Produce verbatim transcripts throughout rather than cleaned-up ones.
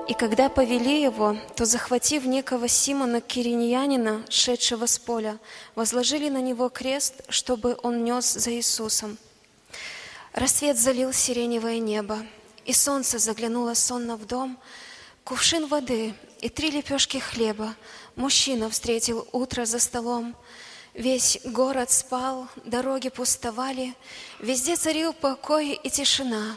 И когда повели его, то, захватив некого Симона Кириньянина, шедшего с поля, возложили на него крест, чтобы он нес за Иисусом. Рассвет залил сиреневое небо, и солнце заглянуло сонно в дом. Кувшин воды и три лепешки хлеба мужчина встретил утро за столом. Весь город спал, дороги пустовали, везде царил покой и тишина.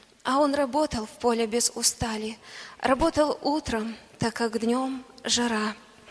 А он работал в поле без устали, работал утром, так как днем жара.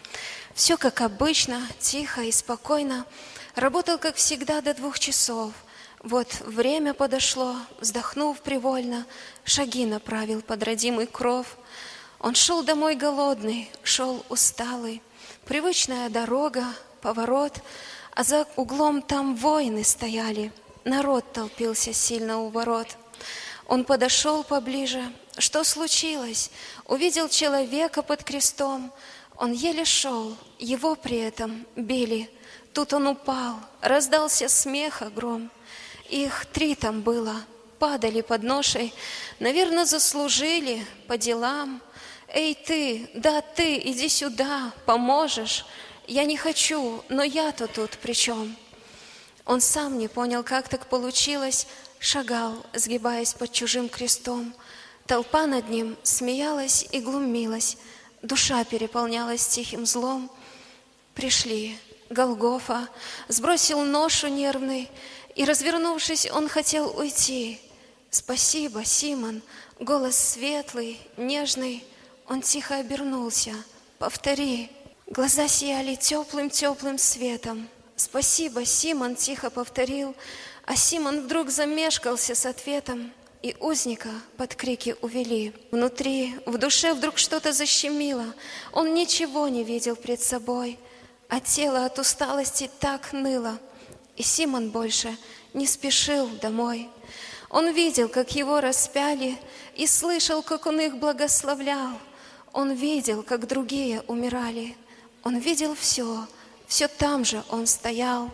Все как обычно, тихо и спокойно, работал, как всегда, до двух часов. Вот время подошло, вздохнув привольно, шаги направил под родимый кров. Он шел домой голодный, шел усталый, привычная дорога, поворот, а за углом там воины стояли, народ толпился сильно у ворот. Он подошел поближе. Что случилось? Увидел человека под крестом. Он еле шел, его при этом били. Тут он упал, раздался смех и гром. Их три там было, падали под ношей, наверное, заслужили по делам. Эй ты, да ты, иди сюда, поможешь. Я не хочу, но я-то тут при чем? Он сам не понял, как так получилось, шагал, сгибаясь под чужим крестом. Толпа над ним смеялась и глумилась, душа переполнялась тихим злом. Пришли, Голгофа, сбросил ношу нервный, и, развернувшись, он хотел уйти. «Спасибо, Симон!» Голос светлый, нежный. Он тихо обернулся. «Повтори!» Глаза сияли теплым-теплым светом. «Спасибо, Симон!» тихо повторил. А Симон вдруг замешкался с ответом, и узника под крики увели. Внутри, в душе вдруг что-то защемило. Он ничего не видел пред собой, а тело от усталости так ныло. И Симон больше не спешил домой. Он видел, как его распяли, и слышал, как он их благословлял. Он видел, как другие умирали. Он видел все, все там же он стоял.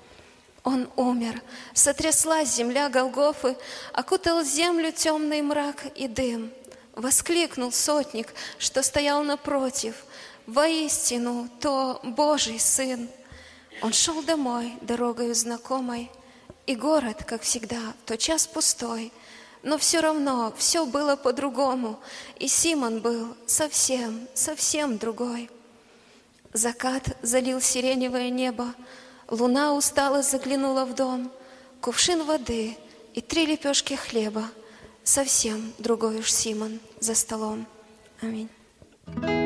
Он умер, сотряслась земля Голгофы, окутал землю темный мрак и дым. Воскликнул сотник, что стоял напротив: «Воистину, то Божий Сын!» Он шел домой дорогою знакомой, и город, как всегда, в тот час пустой. Но все равно все было по-другому, и Симон был совсем, совсем другой. Закат залил сиреневое небо, луна устало заглянула в дом. Кувшин воды и три лепешки хлеба. Совсем другой уж Симон за столом. Аминь.